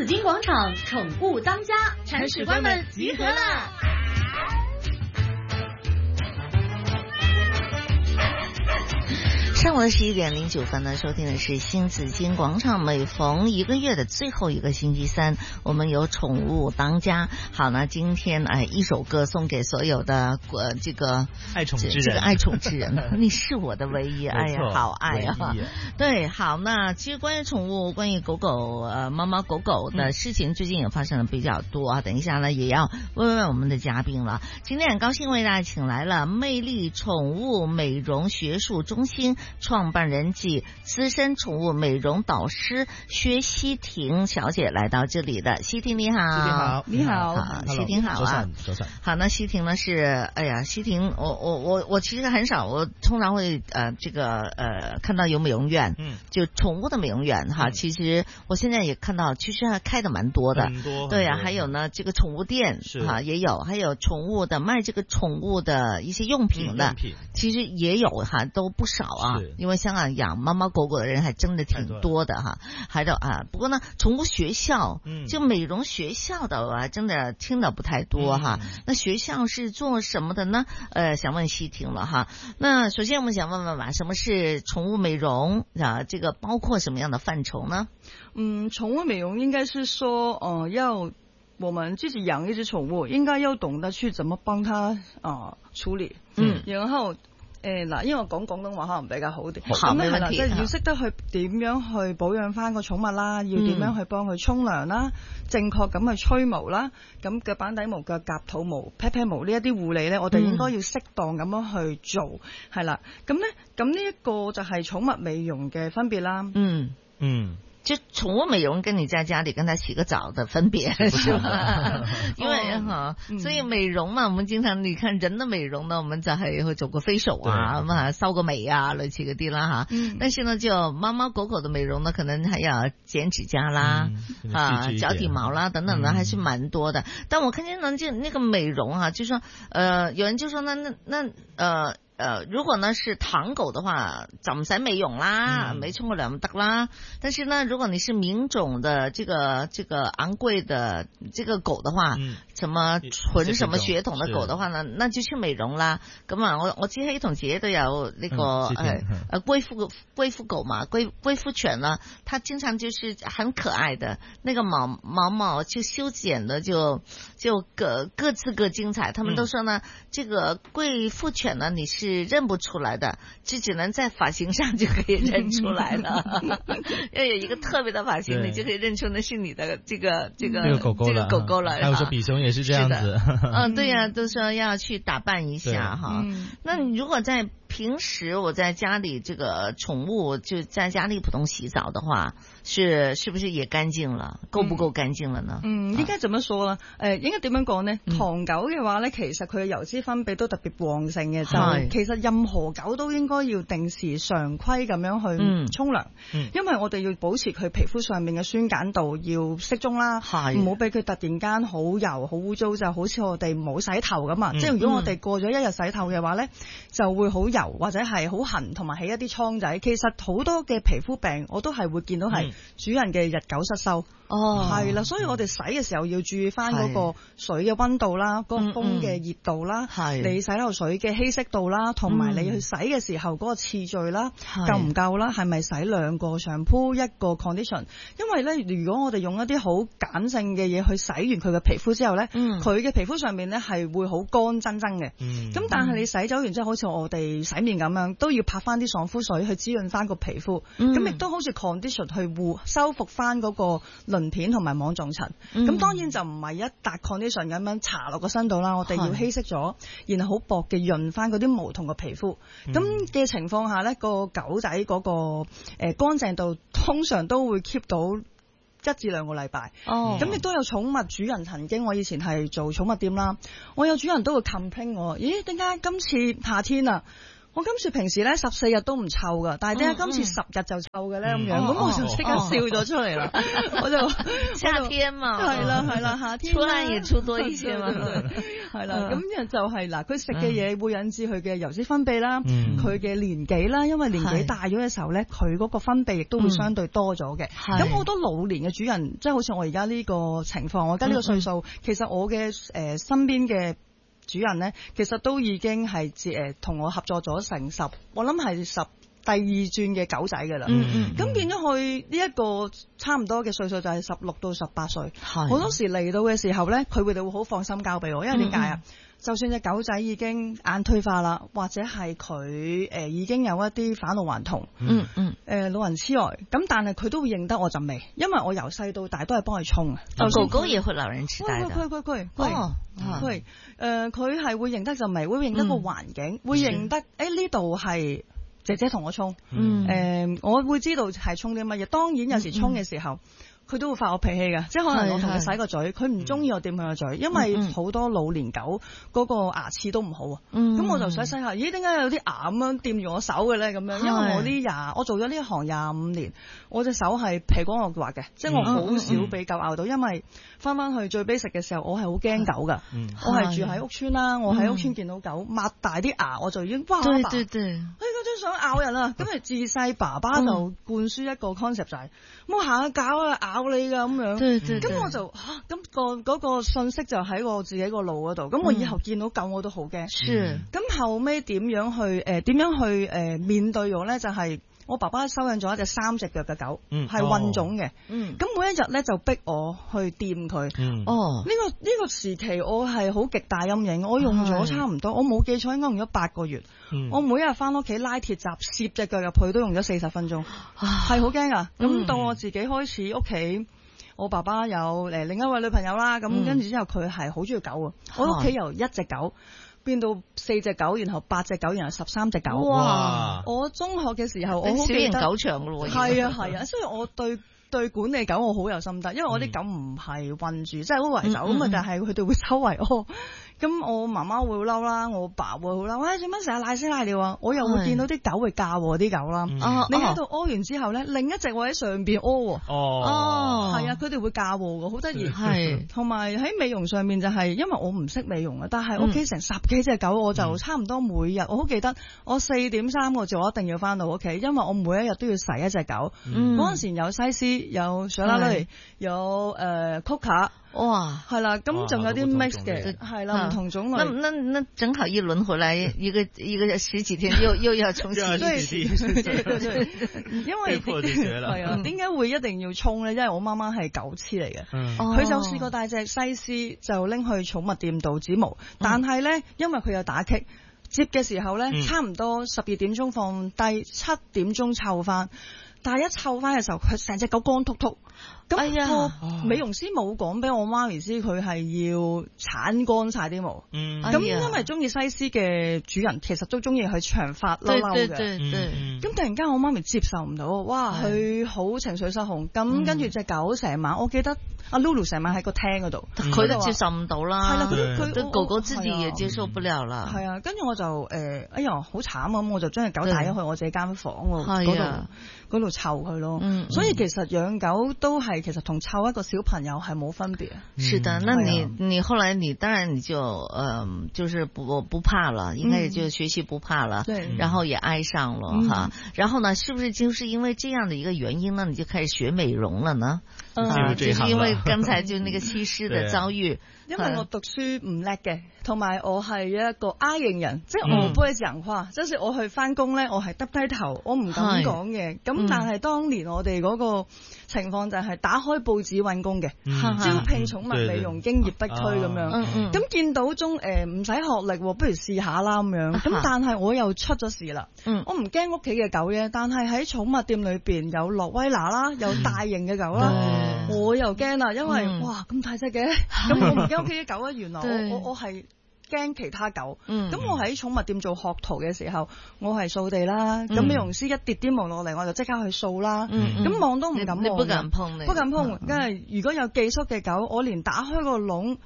金广场宠物当家，铲屎官们集合啦！ 上午的11点09分呢，收听的是新紫金广场。每逢1个月的最后一个星期三，我们有宠物当家。好呢，今天一首歌送给所有的这个爱宠之人， 这个爱宠之人，你是我的唯一，哎呀，好爱啊！对，好，那其实关于宠物，关于狗狗猫猫狗狗的事情，最近也发生的比较多啊。等一下呢，也要问问我们的嘉宾了。今天很高兴为大家请来了魅力宠物美容学术中心创办人及资深宠物美容导师薛希婷小姐来到这里的。希婷你好。 希婷好。 你好。希婷好啊。 早上好，那希婷呢是希婷我其实很少，我通常会看到有美容院，就宠物的美容院哈，其实我现在也看到其实还开的蛮多的， 很多。 对啊，还有呢这个宠物店哈也有，还有宠物的卖这个宠物的一些用品的，其实也有哈，都不少啊。因为香港养猫猫狗狗的人还真的挺多的哈，还有不过呢，宠物学校，就美容学校的我真的听的不太多哈。那学校是做什么的呢？想问希婷了哈。那首先我们想问问吧，什么是宠物美容啊？这个包括什么样的范畴呢？ 宠物美容应该是说，我们自己养一只宠物，應該要懂得去怎麼幫它處理，然後因為我講廣東話可能比較好啲，咁係啦，即係要識得去點樣去保養翻個寵物啦，要點樣去幫佢沖涼啦，正確咁去吹毛啦，咁腳板底毛、腳甲肚毛、屁屁毛呢一啲護理咧，我哋應該要適當咁樣去做，係啦，咁呢一個就係寵物美容嘅分別啦。 就宠物美容跟你在家里跟它洗个澡的分别是吧？因为所以美容嘛，我們經常你看人的美容呢，我們就係會做個 facial 啊，咁啊修個眉啊，類似嗰啲啦吓。但是呢，就貓貓狗狗的美容呢，可能還要剪指甲啦，腳底毛啦等等的，還是蠻多的。但我看見呢，就那個美容啊，就說有人就說如果呢是唐狗的話，就唔使美容啦，沒沖過涼得啦。但是呢，如果你是名種的這個昂貴的這個狗的話，什麼純什麼血統的狗的話呢，那就去美容啦。咁啊，我知喺同姐都有那個貴婦狗嘛，貴婦犬呢，它經常就是很可愛的，那個毛就修剪的就各自各精彩。他們都說呢，這個貴婦犬呢，你是認不出來的，就只能在髮型上就可以認出來了。要有一個特別的髮型，你就可以認出那是你的這個狗狗了。 還有說比熊也是這樣子。 對呀，都說要去打扮一下哈。那你如果在平時我在家裏這個寵物就在家裏普通洗澡的話，是不是也乾淨了？夠不夠乾淨了呢？ 應該怎麼說啦？應該點樣講呢？唐狗嘅話呢，其實佢嘅油脂分泌都特別旺盛嘅，就其實任何狗都應該要定時常規咁樣去沖涼，因為我哋要保持佢皮膚上面嘅酸鹼度要適中啦，唔好俾佢突然間好油好污糟，就好似我哋冇洗頭咁啊！即係如果我哋過咗一日洗頭嘅話呢，就會好油或者係好痕，同埋起一啲瘡仔。其實好多嘅皮膚病我都係會見到係主人嘅日久失修。係啦，所以我哋洗嘅時候要注意翻嗰個水嘅溫度啦，嗰個風嘅熱度啦，你洗頭水嘅稀釋度啦，同埋你去洗嘅時候嗰個次序啦，夠唔夠啦？係咪洗2個shampoo一個 condition？ 因為咧，如果我哋用一啲好鹼性嘅嘢去洗完佢嘅皮膚之後咧，佢嘅皮膚上面咧係會好乾爭爭嘅。咁但係你洗走完之後，好似我哋洗面咁樣，都要拍翻啲爽膚水去滋潤翻個皮膚。咁亦都好似 condition 去修復翻嗰個鱗片同埋網狀層。咁當然就唔係一笪 condition 咁樣搽落個身度啦，我哋要稀釋咗，然後好薄嘅潤翻嗰啲毛同個皮膚。咁嘅情況下咧，個狗仔嗰個乾淨度通常都會 keep 到1至2個禮拜。咁亦都有寵物主人曾經，我以前係做寵物店啦，我有主人都會 complain 我，咦，點解今次夏天啊， 我今次平時咧14日都唔臭噶，但係點解今次10日就臭嘅咧咁樣？咁我就即刻笑咗出嚟啦。我就夏天嘛， 係啦，夏天出汗也出多一些嘛， 係啦。咁就係嗱，佢食嘅嘢會引致佢嘅油脂分泌啦，佢嘅年紀啦，因為年紀大咗嘅時候咧，佢嗰個分泌亦都會相對多咗嘅。咁好多老年嘅主人，即係好似我而家呢個情況，我而家呢個歲數，其實我嘅身邊嘅主人咧，其實都已經係同我合作咗成我諗係第2轉嘅狗仔㗎啦。咁變咗佢呢一個差唔多嘅歲數就係16到18歲。好多時嚟到嘅時候咧，佢哋會好放心交俾我，因為點解啊？就算隻狗仔已經眼退化啦，或者係佢已經有一啲返老還童，老人痴呆，咁但係佢都會認得我陣味，因為我由細到大都係幫佢沖。 狗狗也會老人痴呆的。 佢係會認得陣味，會認得個環境，會認得呢度係姐姐同我沖。我會知道係沖啲乜嘢。當然有時沖嘅時候，佢都會發我脾氣㗎，即係可能我同佢洗個嘴，佢唔中意我掂佢個嘴，因為好多老年狗嗰個牙齒都唔好啊。咁我就洗下，咦，點解有啲牙咁樣掂住我手嘅咧？咁樣，因為我啲牙，我做咗呢一行25年，我隻手係皮光肉滑嘅，即係我好少俾狗咬到，因為翻去最 basic 嘅時候，我係好驚狗㗎。我係住喺屋村啦，我喺屋村見到狗擘大啲牙，我就已經哇！對，嗰張想咬人啊！咁自細爸爸就灌輸一個 concept 就係冇行下搞啊咬你㗎咁樣。咁我就咁嗰個信息就喺我自己個腦嗰度。咁我以後見到狗我都好驚。咁後尾點樣去面對我咧？就係我爸爸收養咗一隻3隻腳嘅狗，係混種嘅。咁每一日咧就逼我去掂佢。呢個時期我係好極大陰影。我用咗差唔多，我冇記錯應該用咗8個月。我每日翻屋企拉鐵閘攝隻腳入去都用咗40分鐘，係好驚啊！咁到我自己開始屋企，我爸爸有另一位女朋友啦。咁跟住之後佢係好中意狗啊！我屋企由1隻狗變到4隻狗，然後8隻狗，然後13隻狗。哇！我中學嘅時候，我好記得小型狗場噶咯。係啊，所以我對管理狗我好有心得，因為我啲狗唔係韞住，即係好圍走咁啊，但係佢哋會周圍屙。咁我媽媽會嬲啦，我爸會好嬲。喂，做乜成日瀨屎瀨尿啊？我又會見到啲狗會嫁禍啲狗啦。你喺度屙完之後咧，另一隻會喺上邊屙。係啊，佢哋會嫁禍嘅，好得意。係，同埋喺美容上面就係，因為我唔識美容啊，但係屋企成10幾隻狗，我就差唔多每日，我好記得我4點3個字我一定要翻到屋企，因為我每一日都要洗一隻狗。嗰陣時有西施，有小拉蕾，有Coca。哇，係啦，咁仲有啲 mix 嘅，係啦，唔同種類。 那正好一輪回來，一個10幾天又要沖洗。 對，因為係啊，點解會一定要沖咧？因為我媽媽係狗痴嚟嘅，佢就試過帶隻西施就拎去寵物店度剪毛，但係咧因為佢有打棘，接嘅時候咧差唔多12點鐘放低，7點鐘湊翻，但係一湊翻嘅時候，佢成隻狗光禿禿。咁美容師冇講俾我媽咪知，佢係要鏟乾晒啲毛。咁因為中意西施嘅主人，其實都中意佢長髮嬲嬲嘅。咁突然間我媽咪接受唔到，哇！佢好情緒失控。咁跟住隻狗成晚，我記得阿 Lulu 成晚喺個廳嗰度， 佢都接受唔到啦。係啦，佢狗狗自己也接受不了啦。 係啊，跟住我就哎呀好慘啊！咁我就將隻狗帶咗去我自己間房嗰度湊佢咯。所以其實養狗都係其實同湊一個小朋友係冇分別。 是的，那你後來當然你就是不怕了，應該也就學習不怕了，對，然後也愛上了哈。然後呢，是不是就是因為這樣的一個原因呢，你就開始學美容了呢？就是因為剛才就那個西施的遭遇。 因為我讀書唔叻嘅，同埋我係一個 I 型人，即係我唔會講話，即係我去翻工咧，我係耷低頭，我唔敢講嘅。咁但係當年我哋嗰個情況就係打開報紙揾工嘅，招聘寵物美容經驗不拘咁樣。咁見到唔使學歷，不如試下啦咁樣。咁但係我又出咗事啦。我唔驚屋企嘅狗嘅，但係喺寵物店裏邊有洛威拿啦，有大型嘅狗啦，我又驚啦，因為哇咁大隻嘅，咁我唔驚屋企嘅狗啊。原來我係驚其他狗。咁我喺寵物店做學徒嘅時候，我係掃地啦。咁美容師一跌啲毛落嚟，我就即刻去掃啦。咁望都唔敢望， 你不敢碰。 跟住如果有寄宿嘅狗，我連打開個籠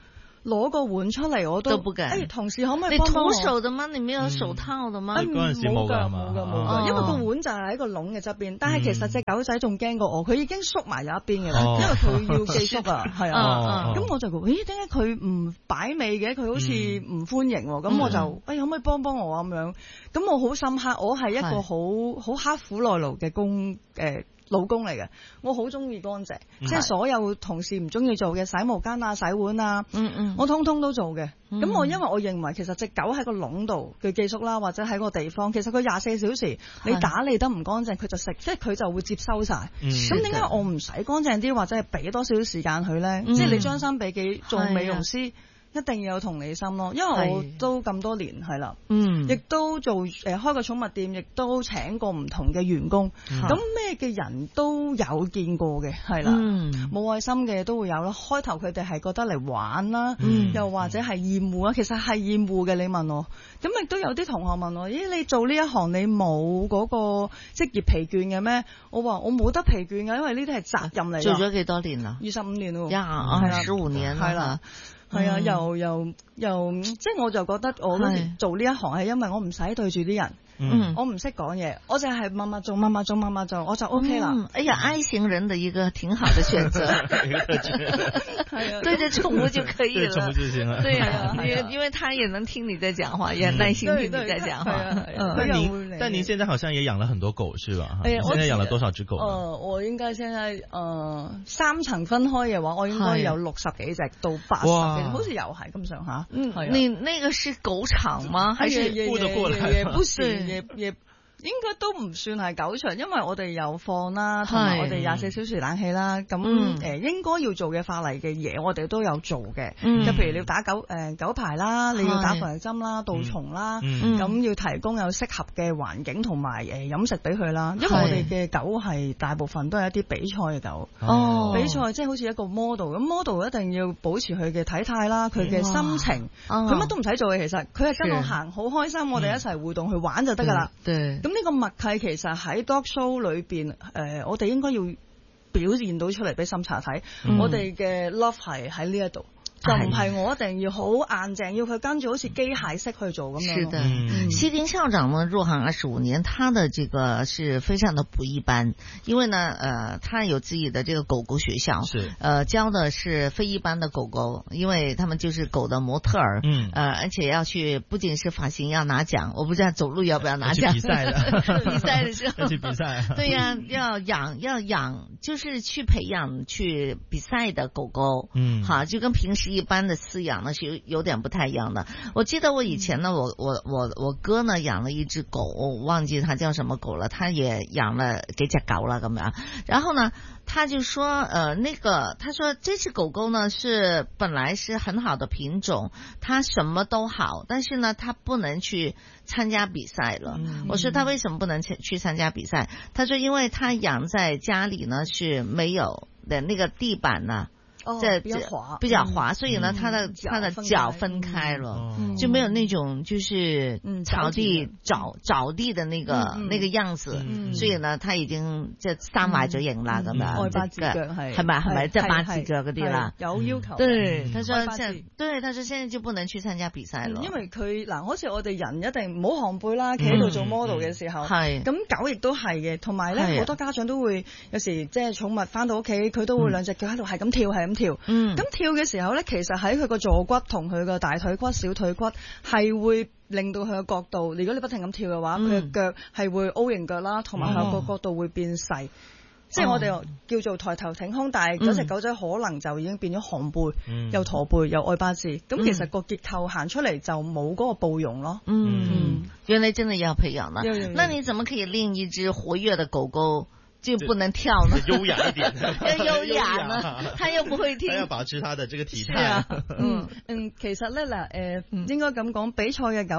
攞個碗出嚟我都不敢。 同事可唔可以幫幫我？ 你徒手的嗎？你沒有手套的嗎？ 嗰陣時冇㗎， 因為個碗就係喺個籠嘅側邊。但係其實隻狗仔仲驚過我，佢已經縮埋有一邊嘅啦，因為佢要寄宿啊，係啊。咁我就咦，點解佢唔擺尾嘅？佢好似唔歡迎喎。咁我就可唔可以幫幫我啊？咁樣。咁我好深刻，我係一個好刻苦耐勞嘅老公嚟嘅，我好中意乾淨，即係所有同事唔中意做嘅洗毛巾啊、洗碗啊，我通通都做嘅。咁我因為我認為其實隻狗喺個籠度嘅寄宿啦，或者喺個地方，其實佢24小時你打理得唔乾淨，佢就食，即係佢就會接收晒。咁點解我唔洗乾淨啲，或者係俾多少時間佢咧？即係你將心比己做美容師。一定要有同理心咯，因為我都咁多年係啦，亦都做開個寵物店，亦都請過唔同嘅員工，咁咩嘅人都有見過嘅，係啦，冇愛心嘅都會有咯。開頭佢哋係覺得嚟玩啦，又或者係厭惡啊，其實係厭惡嘅。你問我，咁亦都有啲同學問我，咦，你做呢一行你冇嗰個職業疲倦嘅咩？我話我冇得疲倦嘅，因為呢啲係責任嚟。 做咗幾多年啦 ？25年喎 ，25年係啦。係啊，又即係我就覺得我嗰時做呢一行係因為我唔使對住啲人，我唔識講嘢，我就係默默做，我就 OK 啦。 哎呀，I 型人的一個挺好的選擇，係啊，對着寵物就可以了， 寵物就行了。 對啊，因為他也能聽你在講話，也耐心聽你在講話。 但您現在好像也養了很多狗，是吧？現在養了多少隻狗？ 我應該現在3層分開嘅話，我應該有60幾隻到80幾隻，好似又係咁上下。 你那個是狗場嗎？還是顧得過來？ 不是，也應該都唔算係狗場，因為我哋有放啦，同埋我哋24小時冷氣啦，咁應該要做嘅法例嘅嘢，我哋都有做嘅。就譬如你要打狗牌啦，你要打防疫針啦、杜蟲啦，咁要提供有適合嘅環境同埋飲食俾佢啦。因為我哋嘅狗係大部分都係一啲比賽嘅狗，比賽即係好似一個 model， 咁 model 一定要保持佢嘅體態啦，佢嘅心情，佢乜都唔使做嘅，其實佢係跟我行好開心，我哋一齊互動去玩就得㗎啦。咁呢個默契其實喺 dog show 裏邊，我哋應該要表現到出嚟俾審查睇，我哋嘅 love 係喺呢一度。就唔係我一定要好硬淨，要佢跟住好似機械式去做咁樣。 是的，西丁校長呢入行25年，他的這個是非常的不一般，因為呢，他有自己的這個狗狗學校，是，教的是非一般的狗狗，因為他們就是狗的模特兒，而且要去，不僅是髮型要拿獎，我不知道走路要不要拿獎， 比賽的， 比賽的時候要去比賽， 對呀，要養，就是去培養去比賽的狗狗，好，就跟平時一般的飼養呢是有點不太一樣的。我記得我以前呢，我哥呢養了一隻狗，我忘記他叫什麼狗了，他也養了幾隻狗了咁樣。然後呢，他就說，他說這隻狗狗呢是本來是很好的品種，它什麼都好，但是呢，它不能去參加比賽了。我說他為什麼不能去參加比賽？他說因為他養在家裡呢是沒有的那個地板呢。比較滑，所以呢，它的腳分開了，就沒有那種就是草地找地的那個樣子，所以呢，它已經即係生壞咗形啦咁樣。 外八字腳係咪即係八字腳嗰啲啦？ 有要求。 對，他說現在就不能去參加比賽咯。 因為佢嗱，好似我哋人一定唔好寒背啦，企喺度做 model 嘅時候，咁狗亦都係嘅，同埋咧好多家長都會有時即係寵物翻到屋企，佢都會兩隻腳喺度係咁跳係咁跳，咁跳嘅時候咧，其實喺佢個坐骨同佢個大腿骨、小腿骨係會令到佢嘅角度。如果你不停咁跳嘅話，佢嘅腳係會 O 型腳啦，同埋佢個角度會變細。即係我哋叫做抬頭挺胸，但係嗰隻狗仔可能就已經變咗寒背，又駝背，又外八字。咁其實個結構行出嚟就冇嗰個暴容咯。 原來真的要培養啦。那你怎麼可以令一隻活躍的狗狗就不能跳呢？ 優雅一點， 要優雅呢？他又不會聽， 他要保持他的這個體態。 其實咧嗱，應該咁講，比賽嘅狗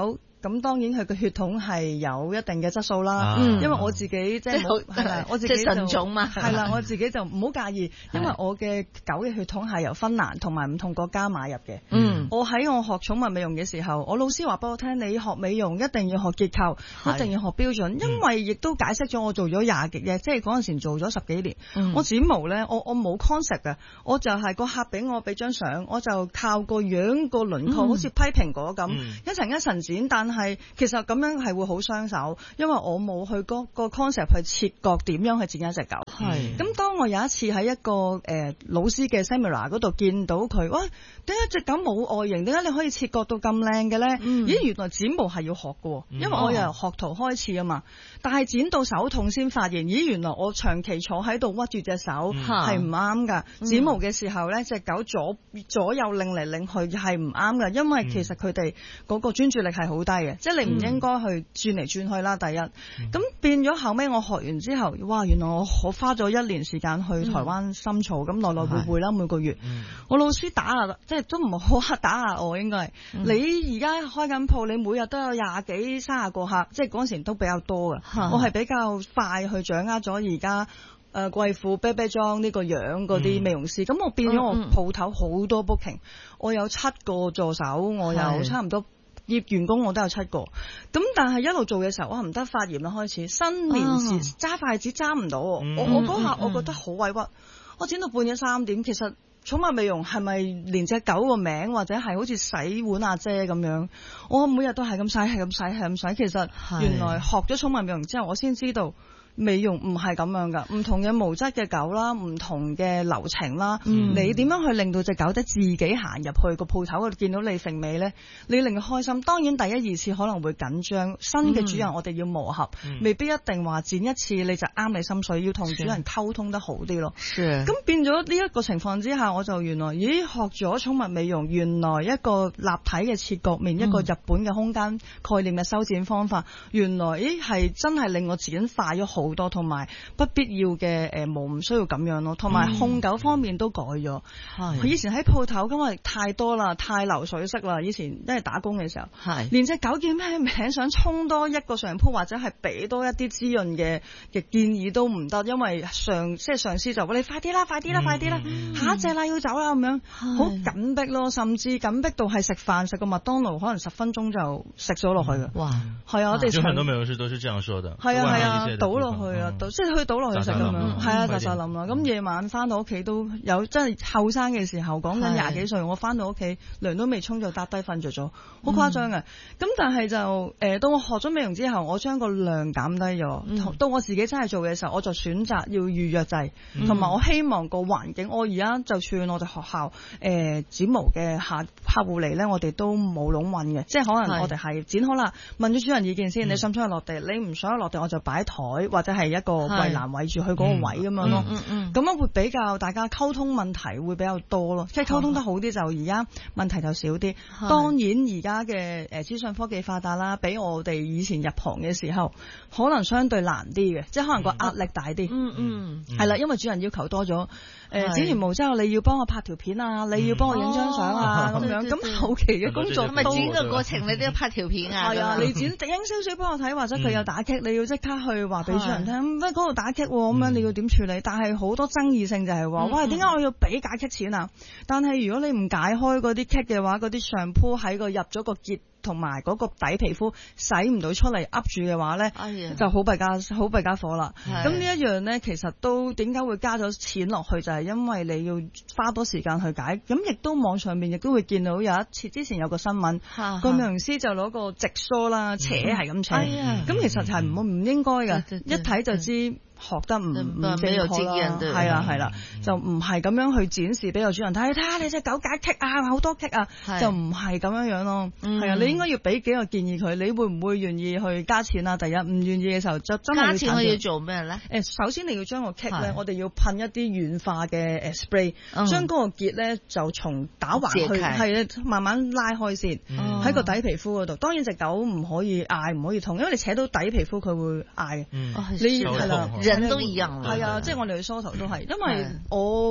咁當然佢嘅血統係有一定嘅質素啦。因為我自己即係我自己純種嘛， 係啦，我自己就唔好介意，因為我嘅狗嘅血統係由芬蘭同埋唔同國家買入嘅。我喺我學寵物美容嘅時候，我老師話俾我聽，你學美容一定要學結構，一定要學標準，因為亦都解釋咗我做咗20幾嘅，即係嗰陣時做咗10幾年。我剪毛咧，我冇 concept 嘅，我就係個客俾張相，我就靠個樣個輪廓，好似批蘋果咁，一層一層剪。但係其實咁樣係會好傷手，因為我冇去個 concept 去切割點樣去剪一隻狗。咁當我有一次喺一個老師嘅 seminar 嗰度見到佢，喂，點解隻狗冇外形？點解你可以切割到咁靚嘅咧？咦，原來剪毛係要學嘅，因為我由學徒開始啊嘛。但係剪到手痛先發現，咦，原來我長期坐喺度屈住隻手係唔啱噶。剪毛嘅時候咧，隻狗左右擰嚟擰去係唔啱噶，因為其實佢哋嗰個專注力係好低嘅，即係你唔應該去轉嚟轉去啦。第一，咁變咗後尾我學完之後，哇，原來我花咗1年時間去台灣深造，咁來來回回啦，每個月。我老師打下，即係都唔好黑打下我，應該係。你而家開緊鋪，你每日都有20幾30個客，即係嗰陣時都比較多㗎。我係比較快去掌握咗而家貴婦啤啤裝呢個樣嗰啲美容師，咁我變咗我鋪頭好多 booking，我有7個助手，我有差唔多員工我都有7個，咁但係一路做嘅時候，我唔得發炎啦，開始新年時揸筷子揸唔到，我嗰下我覺得好委屈，我剪到半夜3點，其實寵物美容係咪連隻狗個名或者係好似洗碗阿姐咁樣？我每日都係咁洗，係咁洗，係咁洗。其實原來學咗寵物美容之後，我先知道美容唔係咁樣噶，唔同嘅毛質嘅狗啦，唔同嘅流程啦，你點樣去令到隻狗仔自己行入去個鋪頭嗰度見到你揈尾呢？你令佢開心。當然第1、2次可能會緊張，新嘅主人我哋要磨合，未必一定話剪一次你就啱你心水，要同主人溝通得好啲咯。咁變咗呢一個情況之下，我就原來學咗寵物美容，原來一個立體嘅切割面，一個日本嘅空間概念嘅修剪方法，原來係真係令我剪快咗好多，同埋不必要嘅毛唔需要咁樣咯，同埋控狗方面都改咗。佢以前喺鋪頭，因為太多啦，太流水式啦。以前因為打工嘅時候，連隻狗叫咩名，想沖多一個上鋪或者係俾多一啲滋潤嘅建議都唔得，因為上司就話你快啲啦，快啲啦，快啲啦，下一隻啦要走啦咁樣，好緊迫咯，甚至緊迫到係食飯食個麥當勞可能10分鐘就食咗落去嘅。哇，係啊，我哋很多美容師都是這樣說的。 係啊，倒落去啊，即係去倒落去食咁樣。係啊，就諗啦。咁夜晚翻到屋企都有，真係後生嘅時候，講緊20幾歲，我翻到屋企涼都未沖就搭低瞓着咗，好誇張嘅。咁但係就到我學咗美容之後，我將個量減低咗。到我自己真係做嘅時候，我就選擇要預約制，同埋我希望個環境。我而家就算我哋學校剪毛嘅客戶嚟咧，我哋都冇籠韞嘅，即係可能我哋係剪好啦，問咗主人意見先，你想唔想去落地？你唔想去落地，我就擺台或者係一個圍欄圍住佢嗰個位咁樣咯。咁樣會比較大家溝通問題會比較多咯，即係溝通得好啲就而家問題就少啲。當然而家嘅資訊科技發達啦，比我哋以前入行嘅時候可能相對難啲嘅，即係可能個壓力大啲。係啦，因為主人要求多咗。剪完毛之後，你要幫我拍條片啊，你要幫我影張相啊咁樣。咁後期嘅工作咪剪嘅過程，你都要拍條片啊。 係啊，你剪影少少幫我睇，或者佢有打棘，你要即刻去話俾主人聽，喂，嗰度打棘喎，咁樣你要點處理？但係好多爭議性就係話，喂，點解我要俾解棘錢啊？但係如果你唔解開嗰啲棘嘅話，嗰啲上鋪喺個入咗個結同埋嗰個底皮膚洗唔到出嚟噏住嘅話咧，就好弊家伙啦。咁呢一樣咧，其實都點解會加咗錢落去，就係因為你要花多時間去解。咁亦都網上面亦都會見到有一次之前有個新聞，個美容師就攞個直梳啦，扯係咁扯，咁其實係唔應該㗎，一睇就知。學得唔正確啦，係啦，就唔係咁樣去展示俾個主人睇下你隻狗解棘啊，好多棘啊，就唔係咁樣樣咯。係啊，你應該要俾幾個建議佢，你會唔會願意去加錢啊？第一，唔願意嘅時候就真係加錢我要做咩咧？ 首先你要將個棘咧，我哋要噴一啲軟化嘅spray，將嗰個結咧就從打橫去係慢慢拉開先，喺個底皮膚嗰度。當然隻狗唔可以嗌，唔可以痛，因為你扯到底皮膚佢會嗌。你係啦。 人都一樣， 係啊，即係我哋去梳頭都係，因為我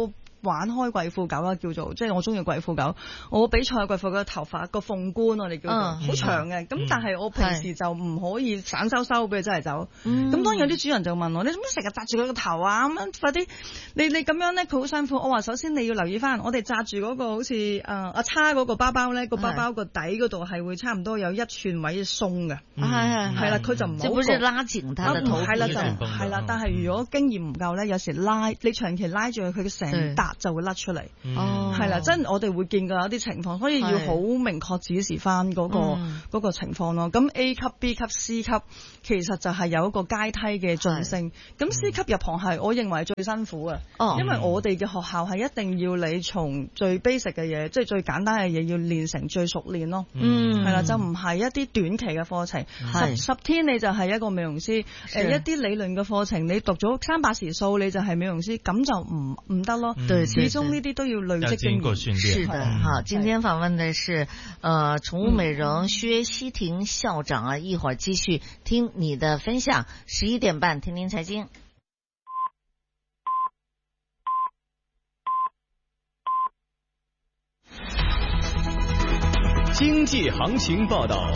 玩開貴婦狗啦，叫做即係我中意貴婦狗。我比賽嘅貴婦狗頭髮個鳳冠我哋叫做好長嘅，咁但係我平時就唔可以散收收俾佢真係走。咁當然有啲主人就問我：你做乜成日紮住佢個頭啊？咁樣快啲，你咁樣咧佢好辛苦。我話首先你要留意翻，我哋紮住嗰個好似阿叉嗰個包包咧，個包包個底嗰度係會差唔多有1寸位鬆嘅。係啦，佢就唔好。就不是拉緊他的頭皮。係啦，但係如果經驗唔夠咧，有時你長期拉住佢嘅成笪就會甩出嚟。係啦，真我哋會見過有啲情況，所以要好明確指示翻嗰個情況咯。咁 A 級、B 級、C 級其實就係有一個階梯嘅晉升。咁 C 級入行係我認為最辛苦嘅，因為我哋嘅學校係一定要你從最 basic 嘅嘢，即係最簡單嘅嘢要練成最熟練咯。係啦，就唔係一啲短期嘅課程，10天你就係一個美容師。一啲理論嘅課程你讀咗300時數你就係美容師，咁就唔得咯。對，始終呢啲都要累積經驗。 是的，好，今天訪問的是寵物美容薛希婷校長啊，一會兒繼續聽你的分享。11點半，聽聽財經。 經濟行情報道。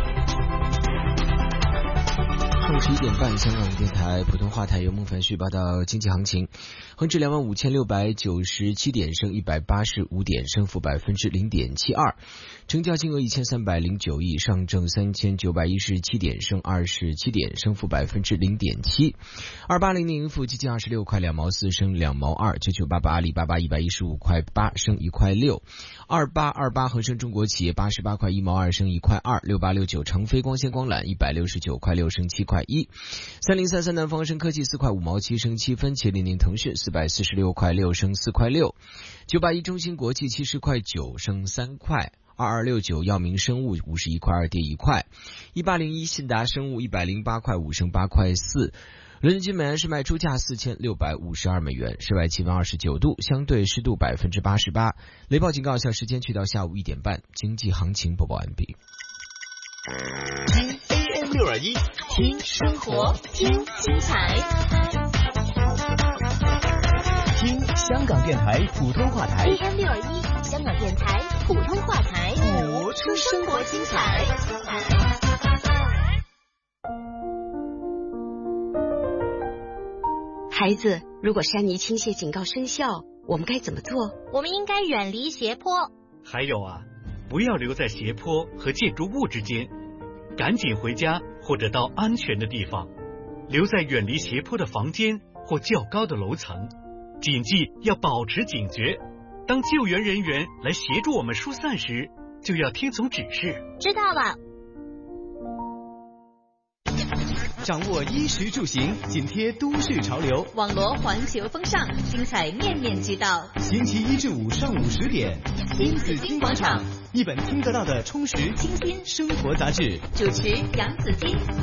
11點半，香港電台普通話台由孟凡旭報道經濟行情。恒指25,697點，升185點，升幅0.72%，成交金額1309億，上證3917點，升27點，升幅0.7%。2800富基金26塊2毛4，升2毛2。9988阿里巴巴115塊8，升1塊6。2828恒生中國企業88塊1毛2，升1塊2。6869長飛光纖光纜169塊6，升7塊1。3033南方生科技4塊5毛7，升7分。700騰訊446塊6，升4塊6。981中芯國際70塊9，升3塊。2269藥明生物51塊2，跌1塊。1801信達生物108塊5，升8塊4。倫敦金每安士賣出價4652美元，室外氣溫29度，相對濕度88%。雷暴警告有效時間去到下午1點半。經濟行情播報完畢。 AM 621，聽生活，聽精彩，聽香港電台普通話台。AM 621，香港電台普通話台，播出生活精彩。 孩子，如果山泥倾泻警告生效，我们该怎么做？ 我们应该远离斜坡。 还有啊，不要留在斜坡和建筑物之间，赶紧回家或者到安全的地方，留在远离斜坡的房间或较高的楼层。谨记要保持警觉，当救援人员来协助我们疏散时，就要听从指示。 知道了。 掌握衣食住行，紧贴都市潮流， 网罗环球风尚，精彩面面俱到。 星期1至5上午10点， 新紫金广场， 一本听得到的充实清新生活杂志。 主持杨紫金。